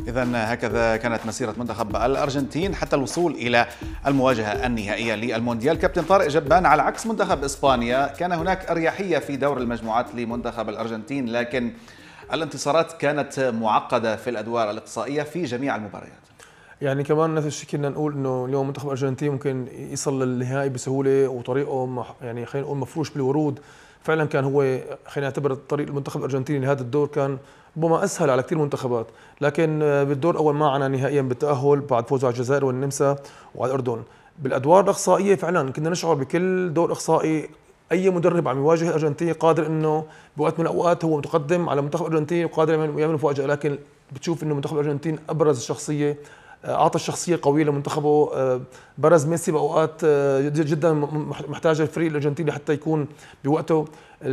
إذا هكذا كانت مسيرة منتخب الأرجنتين حتى الوصول إلى المواجهة النهائية للمونديال. كابتن طارق جبان، على عكس منتخب إسبانيا كان هناك أريحية في دور المجموعات لمنتخب الأرجنتين، لكن الانتصارات كانت معقدة في الأدوار الإقصائية في جميع المباريات. يعني كمان نفس الشيء كنا نقول انه اليوم منتخب الارجنتين ممكن يصل للنهائي بسهوله، وطريقه يعني خلينا نقول مفروش بالورود. فعلا كان هو خلينا نعتبر طريق المنتخب الارجنتيني لهذا الدور كان ربما اسهل على كثير منتخبات، لكن بالدور الاول ما عنا نهائيا بالتاهل بعد فوز على الجزائر والنمسا وعلى الاردن. بالادوار الاقصائيه فعلا كنا نشعر بكل دور اقصائي اي مدرب عم يواجه الارجنتين قادر انه بوقت من الاوقات هو متقدم على منتخب الارجنتين وقادر يعمل مفاجاه، لكن بتشوف انه منتخب الارجنتين ابرز الشخصيه، اعطى الشخصيه قويه لمنتخبه. برز ميسي باوقات جدا محتاجه الفريق الارجنتيني حتى يكون بوقته.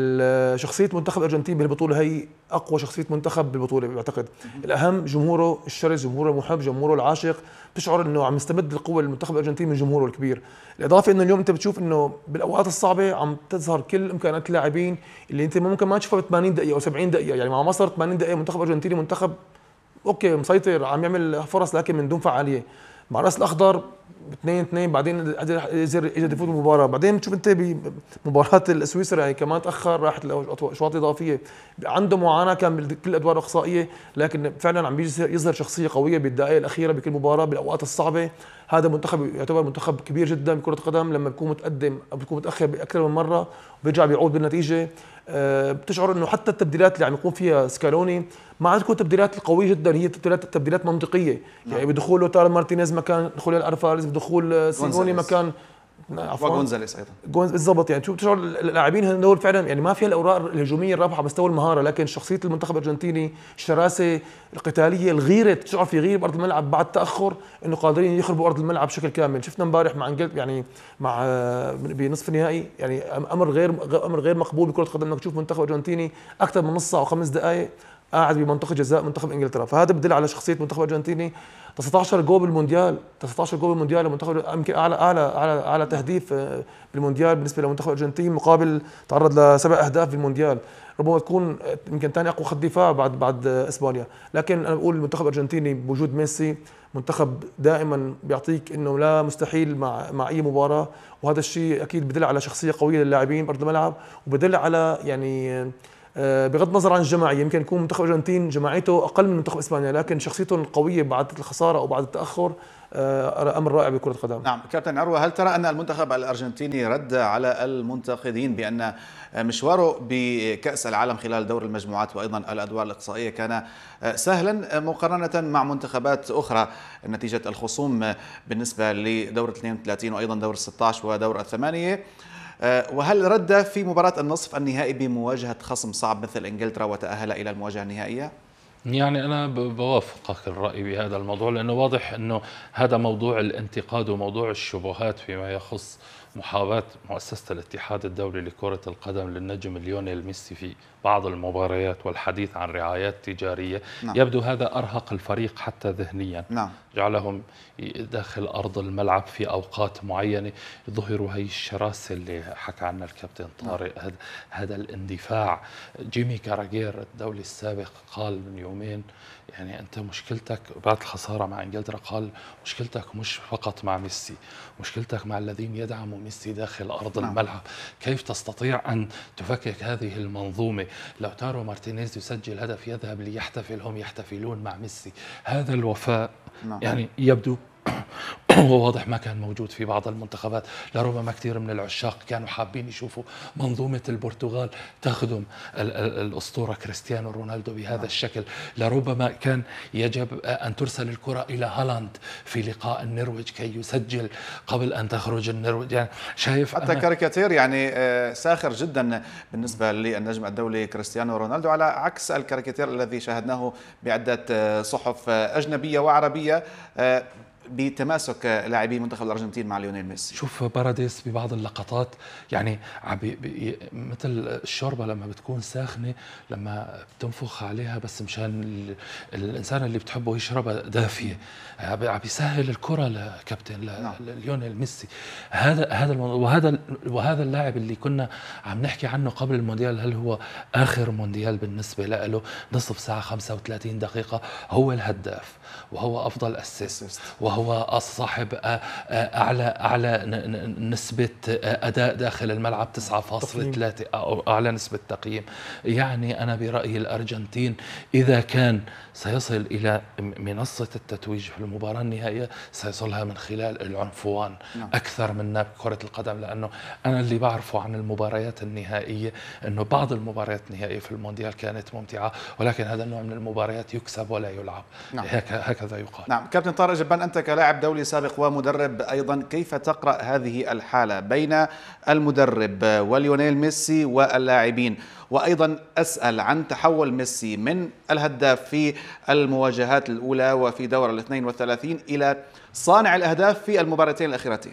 شخصيه منتخب الارجنتين بالبطوله هي اقوى شخصيه منتخب بالبطوله بعتقد. الاهم جمهوره الشرس، جمهوره المحب، جمهوره العاشق، بتشعر انه عم يستمد القوه المنتخب الارجنتيني من جمهوره الكبير. الاضافه انه اليوم انت بتشوف انه بالاوقات الصعبه عم تظهر كل امكانيات اللاعبين اللي انت ممكن ما تشوفها ب 80 دقيقه او 70 دقيقه. يعني مع مصر 80 دقيقه منتخب ارجنتيني منتخب اوكي مسيطر عم يعمل فرص لكن من دون فعاليه. مع الراس الاخضر 2-2 بعدين قدر يفوز بالمباراه. بعدين بتشوف انت بمباراه سويسرا يعني كمان تاخر، راحت لاشواط اضافيه. عنده معاناه كان بكل الادوار الاقصائيه، لكن فعلا عم يظهر شخصيه قويه بالدقائق الاخيره بكل مباراه بالاوقات الصعبه. هذا منتخب يعتبر منتخب كبير جدا بكره القدم، لما بيكون متقدم او بيكون متاخر باكثر من مره وبيرجع بيعود بالنتيجه. بتشعر انه حتى التبديلات اللي عم يكون فيها سكالوني ما عاد تكون تبديلات قويه جدا، هي تبديلات منطقيه. يعني بدخول لوتارو مارتينيز مكان دخول الارفارز، بدخول سيموني مكان وغونزاليس ايضا بالضبط. يعني شو بتشعر اللاعبين هذول فعلا يعني ما فيها الاوراق الهجوميه الرابحه على مستوى المهاره، لكن شخصيه المنتخب الارجنتيني، الشراسه القتاليه، الغيره، بتشعر في غيره بارض الملعب بعد تاخر انه قادرين يخربوا ارض الملعب بشكل كامل. شفنا امبارح مع يعني مع بنصف النهائي يعني امر غير مقبول بكره القدم انك تشوف منتخب ارجنتيني اكثر من نص ساعه و5 دقائق قاعد بمنطقه جزاء منتخب انجلترا. فهذا بدل على شخصيه منتخب الارجنتيني. 19 جول بالمونديال، 19 جول بالمونديال لمنتخب، يمكن اعلى تهديف بالمونديال بالنسبه لمنتخب الارجنتين، مقابل تعرض ل7 اهداف بالمونديال. ربما تكون يمكن ثاني اقوى خط دفاع بعد اسبانيا. لكن انا بقول المنتخب الارجنتيني بوجود ميسي منتخب دائما بيعطيك انه لا مستحيل مع اي مباراه، وهذا الشيء اكيد بدل على شخصيه قويه للاعبين بارض الملعب، وبدل على يعني بغض النظر عن الجماعيه، يمكن يكون منتخب الارجنتين جماعته اقل من منتخب اسبانيا، لكن شخصيتهم القويه بعد الخساره او بعد التاخر امر رائع بكره القدم. نعم كابتن عروه، هل ترى ان المنتخب الارجنتيني رد على المنتقدين بان مشواره بكاس العالم خلال دور المجموعات وايضا الادوار الاقصائيه كان سهلا مقارنه مع منتخبات اخرى نتيجه الخصوم بالنسبه لدور 32 وايضا دور 16 ودور الثمانيه؟ وهل رد في مباراة النصف النهائي بمواجهة خصم صعب مثل انجلترا وتأهل إلى المواجهة النهائية؟ يعني أنا بوافقك الرأي بهذا الموضوع، لأنه واضح أنه هذا موضوع الانتقاد وموضوع الشبهات فيما يخص محاولات مؤسسة الاتحاد الدولي لكرة القدم للنجم ليونيل ميسي في بعض المباريات والحديث عن رعايات تجارية. نعم. يبدو هذا أرهق الفريق حتى ذهنيا. نعم. جعلهم داخل أرض الملعب في أوقات معينة يظهروا هي الشراسة اللي حكى عنها الكابتن طارق. نعم. هذا الاندفاع. جيمي كاراغير الدولي السابق قال من يومين يعني أنت مشكلتك بعد الخسارة مع إنجلترا، قال مشكلتك مش فقط مع ميسي، مشكلتك مع الذين يدعموا ميسي داخل أرض نعم. الملعب. كيف تستطيع أن تفكك هذه المنظومة؟ لوتارو مارتينيز يسجل هدف يذهب ليحتفل، هم يحتفلون مع ميسي. هذا الوفاء نعم. يعني يبدو وواضح ما كان موجود في بعض المنتخبات. لربما كثير من العشاق كانوا حابين يشوفوا منظومة البرتغال تخدم الأسطورة كريستيانو رونالدو بهذا الشكل. لربما كان يجب أن ترسل الكرة إلى هالاند في لقاء النرويج كي يسجل قبل أن تخرج النرويج. يعني شايف حتى كاريكاتير يعني ساخر جدا بالنسبة للنجم الدولي كريستيانو رونالدو، على عكس الكاريكاتير الذي شاهدناه بعدة صحف أجنبية وعربية. بتماسك لاعبي المنتخب الارجنتين مع ليونيل ميسي؟ شوف باراديس ببعض اللقطات يعني مثل الشوربه لما بتكون ساخنه لما بتنفخ عليها بس مشان الانسان اللي بتحبه يشربها دافيه، عم يسهل الكره لكابتن ليونيل ميسي. وهذا اللاعب اللي كنا عم نحكي عنه قبل المونديال، هل هو اخر مونديال بالنسبه له؟ نصف ساعه 35 دقيقه، هو الهداف وهو افضل اسيست وهو صاحب اعلى نسبه اداء داخل الملعب 9.3 او اعلى نسبه تقييم. يعني انا برايي الارجنتين اذا كان سيصل الى منصه التتويج في المباراه النهائيه سيصلها من خلال العنفوان اكثر من كره القدم، لانه انا اللي بعرفه عن المباريات النهائيه انه بعض المباريات النهائيه في المونديال كانت ممتعه، ولكن هذا النوع من المباريات يكسب ولا يلعب. هكذا يقال. نعم كابتن طارق جبان، أنت كلاعب دولي سابق ومدرب أيضا، كيف تقرأ هذه الحالة بين المدرب وليونيل ميسي واللاعبين؟ وأيضا أسأل عن تحول ميسي من الهداف في المواجهات الأولى وفي دور ال 32 إلى صانع الأهداف في المباراتين الأخيرتين.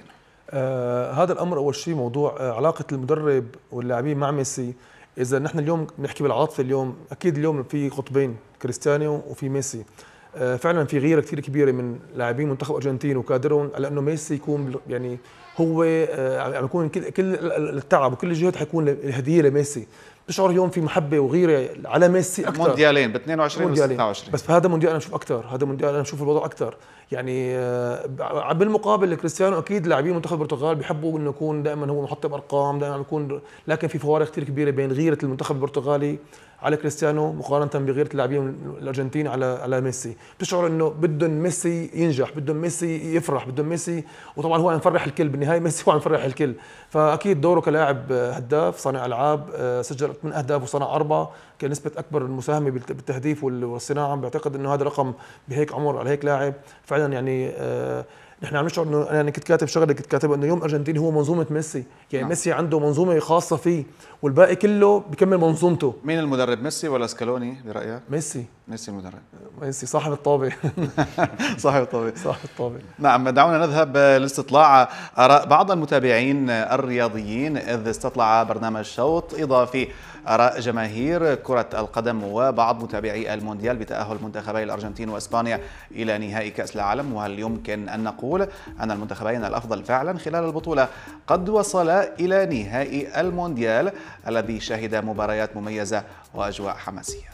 هذا الأمر أول شيء موضوع علاقة المدرب واللاعبين مع ميسي. إذا نحن اليوم نحكي بالعاطفة، اليوم أكيد اليوم في قطبين، كريستيانو وفي ميسي. فعلا في غيره كثير كبيره من لاعبين منتخب الارجنتين وكادرهم على انه ميسي يكون يعني هو عم يكون كل التعب وكل الجهد حيكون الهديه لميسي. بشعر اليوم في محبه وغيره على ميسي اكثر. مونديالين ب 22 و 26، بس بهذا مونديال انا بشوف اكثر، هذا مونديال انا بشوف الوضع اكثر. يعني بالمقابل كريستيانو اكيد لاعبين منتخب البرتغال بيحبوا انه يكون دائما هو محطم ارقام، دائما يكون، لكن في فوارق كثير كبيره بين غيره المنتخب البرتغالي على كريستيانو مقارنه بغيره اللاعبين الارجنتين على ميسي. بتشعر انه بدهم ميسي ينجح، بدهم ميسي يفرح، بدهم ميسي، وطبعا هو عم يفرح الكل بالنهايه، ميسي هو عم يفرح الكل. فاكيد دوره كلاعب هداف صانع العاب، سجل 8 اهداف وصنع 4، كان نسبه اكبر المساهمه بالتهديف والصناعه. بعتقد انه هذا رقم بهيك عمر على هيك لاعب فعلا. يعني نحن عم نشعر انه انا كنت كاتب شغله، كنت كاتب انه يوم ارجنتين هو منظومه ميسي، يعني ميسي عنده منظومه خاصه فيه والباقي كله بكمل منظومته. مين المدرب، ميسي ولا سكالوني برايك؟ ميسي المدرب، ميسي صاحب الطابه. صاحب الطابه. نعم. دعونا نذهب لاستطلاع آراء بعض المتابعين الرياضيين، إذ استطلع برنامج شوط إضافي آراء جماهير كرة القدم وبعض متابعي المونديال بتأهل منتخبي الأرجنتين وإسبانيا إلى نهائي كأس العالم. وهل يمكن أن نقول أن المنتخبين الأفضل فعلا خلال البطولة قد وصلا إلى نهائي المونديال الذي شهد مباريات مميزة وأجواء حماسية؟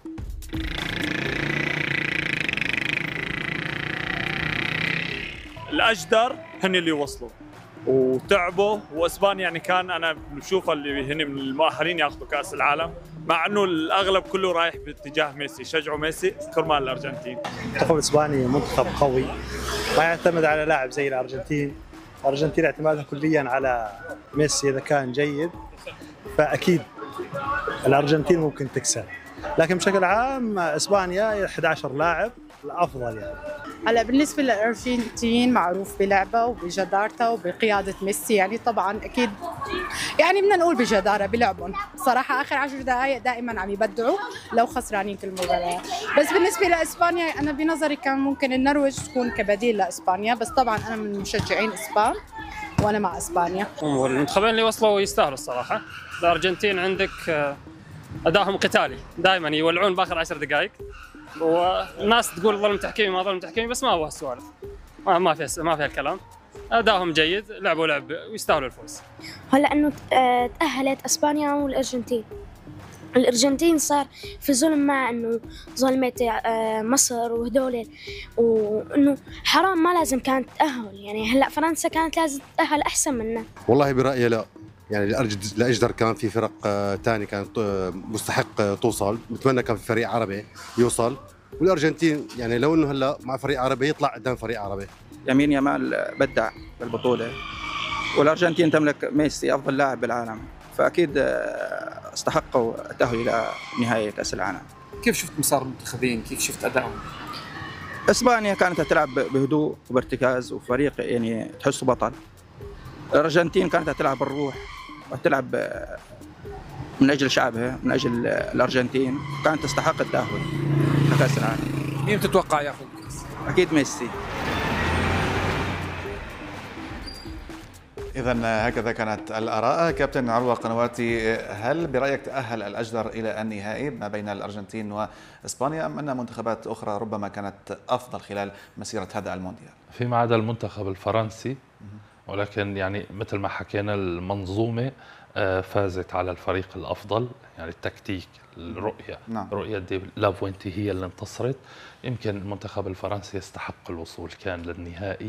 الأجدر هن اللي وصلوا وتعبوا، واسبانيا يعني كان انا بشوفها اللي هن من المؤهلين ياخذوا كاس العالم، مع انه الاغلب كله رايح باتجاه ميسي، شجعوا ميسي كرمال الارجنتين. المنتخب الاسباني منتخب قوي ما يعتمد على لاعب زي الارجنتين. الارجنتين اعتمادها كليا على ميسي، اذا كان جيد فاكيد الارجنتين ممكن تكسب، لكن بشكل عام اسبانيا 11 لاعب الافضل. يعني هلا بالنسبه للارجنتين معروف بلعبه وبجدارته وبقياده ميسي، يعني طبعا اكيد يعني بدنا نقول بجداره بلعبهم صراحه. اخر 10 دقائق دائما عم يبدعوا لو خسرانين في المباراه. بس بالنسبه لاسبانيا انا بنظري كان ممكن النرويج تكون كبديل لاسبانيا، بس طبعا انا من مشجعين اسبان وانا مع اسبانيا. والمنتخبين اللي وصلوا يستاهلوا الصراحه. الارجنتين عندك ادائهم قتالي، دائما يولعون باخر 10 دقائق، والناس تقول ظلم تحكيمي ما ظلم تحكيمي، بس ما هو هالسوالف، ما فيها الكلام. ادائهم جيد، لعبوا لعب ويستاهلوا الفوز. هلا انه تاهلت اسبانيا والارجنتين. الارجنتين صار في ظلم مع انه ظلمت مصر وهدول، وانه حرام ما لازم كانت تاهل. يعني هلا فرنسا كانت لازم تاهل احسن منا. والله برايي لا، يعني الأجدر كان في فرق تاني كانت مستحق توصل، بتمنى كان في فريق عربي يوصل، والأرجنتين يعني لو إنه هلا مع فريق عربي يطلع قدام فريق عربي. يمين يامال بدع بالبطولة، والأرجنتين تملك ميسي أفضل لاعب بالعالم، فأكيد استحقوا التأهل إلى نهائي كأس العالم. كيف شفت مسار المنتخبين؟ كيف شفت أدائهم؟ إسبانيا كانت تلعب بهدوء وبارتكاز وفريق يعني تحسه بطل. الأرجنتين كانت تلعب بالروح وتلعب من أجل شعبها، من أجل الأرجنتين، كانت تستحق التأهل لكأس العالم. مين تتوقع ياخذ الكأس؟ أكيد ميسي. إذا هكذا كانت الآراء. كابتن عروة قنواتي، هل برأيك تأهل الأجدر إلى النهائي ما بين الأرجنتين وإسبانيا، أم أن منتخبات أخرى ربما كانت أفضل خلال مسيرة هذا المونديال؟ فيما عدا المنتخب الفرنسي، ولكن يعني مثل ما حكينا المنظومة فازت على الفريق الأفضل، يعني التكتيك، الرؤية، نعم. رؤية لافوينتي هي اللي انتصرت. يمكن المنتخب الفرنسي يستحق الوصول كان للنهائي،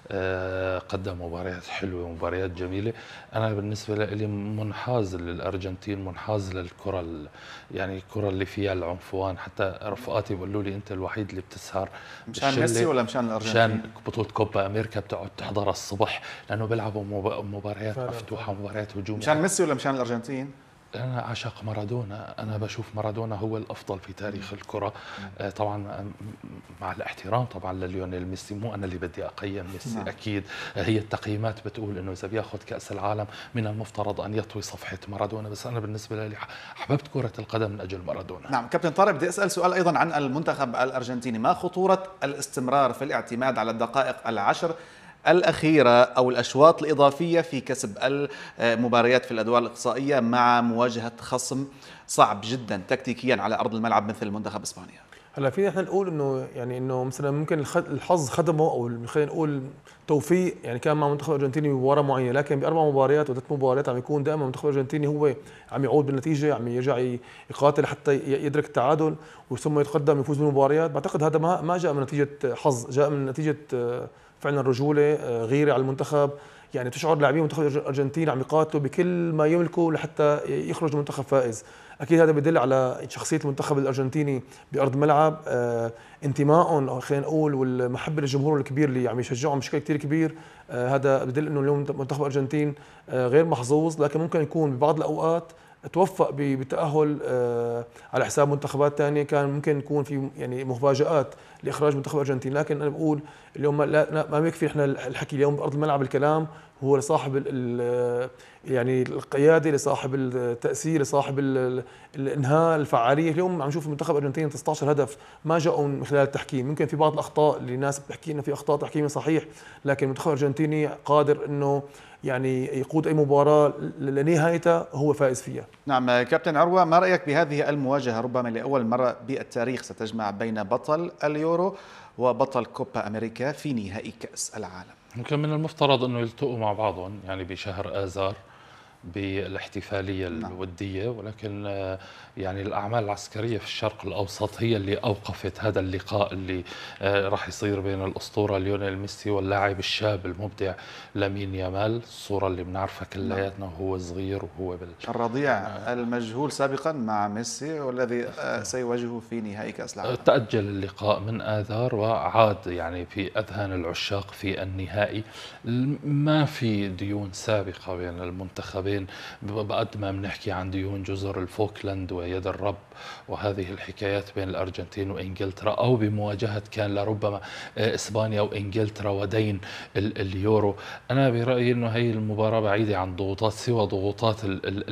قدم مباريات حلوة ومباريات جميلة. أنا بالنسبة لي منحاز للأرجنتين، منحاز للكرة، يعني الكرة اللي فيها العنفوان. حتى رفقاتي بيقولوا لي أنت الوحيد اللي بتسهر مشان ميسي ولا مشان الأرجنتين؟ مشان بطولة كوبا أمريكا بتقعد تحضر الصبح، لأنه بيلعبوا مباريات مفتوحة، مباريات هجومية. مشان ميسي ولا مشان الأرجنتين؟ أنا عشق مارادونا، أنا بشوف مارادونا هو الأفضل في تاريخ الكرة. طبعا مع الاحترام طبعا لليونيل ميسي، مو أنا اللي بدي أقيم ميسي. نعم. أكيد هي التقييمات بتقول إنه إذا بياخذ كأس العالم من المفترض أن يطوي صفحة مارادونا، بس أنا بالنسبة لي حببت كرة القدم من أجل مارادونا. نعم. كابتن طارق، بدي أسأل سؤال أيضا عن المنتخب الأرجنتيني. ما خطورة الاستمرار في الاعتماد على الدقائق العشر الأخيرة أو الأشواط الإضافية في كسب المباريات في الأدوار الإقصائية مع مواجهة خصم صعب جدا تكتيكيا على أرض الملعب مثل منتخب إسبانيا؟ هلا فينا احنا نقول انه مثلا ممكن الحظ خدمه، او خلينا نقول توفيق، يعني كان مع منتخب الارجنتيني بمباراه معينه، لكن باربع مباريات وثلاث مباريات عم يكون دائما المنتخب الارجنتيني هو عم يعود بالنتيجه، عم يرجع يقاتل حتى يدرك التعادل وثم يتقدم يفوز بالمباريات. بعتقد هذا ما جاء من نتيجه حظ، جاء من نتيجه فعلا رجوله، غيره على المنتخب. يعني تشعر لاعبين المنتخب الارجنتيني عم يقاتلوا بكل ما يملكوا لحتى يخرج المنتخب فائز. اكيد هذا بدل على شخصيه المنتخب الارجنتيني بارض الملعب، انتمائهم خلينا نقول والمحبه للجمهور الكبير اللي عم يشجعهم بشكل كثير كبير. هذا بدل انه اليوم منتخب الارجنتين غير محظوظ، لكن ممكن يكون ببعض الاوقات توفق بالتاهل على حساب منتخبات ثانيه. كان ممكن يكون في يعني مفاجات لاخراج منتخب الارجنتين، لكن انا بقول اليوم ما بيكفي احنا الحكي. اليوم بارض الملعب الكلام هو لصاحب يعني القياده، لصاحب التاثير، لصاحب الانهاء، الفعاليه. اليوم عم نشوف المنتخب الارجنتيني 19 هدف ما جاءوا من خلال التحكيم. ممكن في بعض الاخطاء اللي الناس بتحكي انه في اخطاء تحكيميه، صحيح، لكن المنتخب الارجنتيني قادر انه يعني يقود اي مباراه لنهايتها هو فائز فيها. نعم. كابتن عروة، ما رايك بهذه المواجهه ربما لاول مره بالتاريخ ستجمع بين بطل اليورو وبطل كوبا أمريكا في نهائي كأس العالم؟ يمكن من المفترض أنه يلتقوا مع بعضهم يعني بشهر آذار بالاحتفالية الودية، ولكن يعني الأعمال العسكرية في الشرق الأوسط هي اللي أوقفت هذا اللقاء اللي راح يصير بين الأسطورة ليونيل ميسي واللاعب الشاب المبدع لامين يامال. الصورة اللي بنعرفها كلياتنا وهو صغير وهو الرضيع المجهول سابقا مع ميسي والذي سيواجهه في نهائي كأس العالم. تأجل اللقاء من آذار وعاد يعني في أذهان العشاق في النهائي. ما في ديون سابقة بين المنتخبين بقد ما بنحكي عن ديون جزر الفوكلاند ويد الرب وهذه الحكايات بين الأرجنتين وإنجلترا، أو بمواجهة كان لربما إسبانيا وإنجلترا ودين اليورو. أنا برأيي أنه هي المباراة بعيدة عن ضغوطات سوى ضغوطات